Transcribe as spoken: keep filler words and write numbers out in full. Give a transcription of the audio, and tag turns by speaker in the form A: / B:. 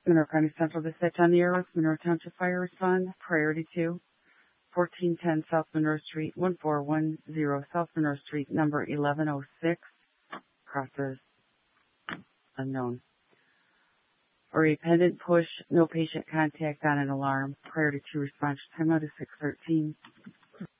A: Monroe County Central Dispatch on the air with Monroe Township Fire Respond. Priority two, fourteen ten South Monroe Street, one four one zero South Monroe Street, number eleven oh six, crosses unknown. For a pendant push, no patient contact on an alarm. Priority two response time out is six thirteen.